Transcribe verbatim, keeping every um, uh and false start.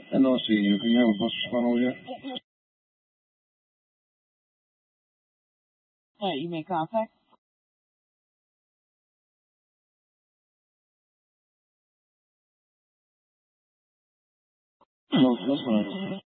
And I'll see you. Can you have a bus funnel yet? Hey, you made contact? No, that's fine.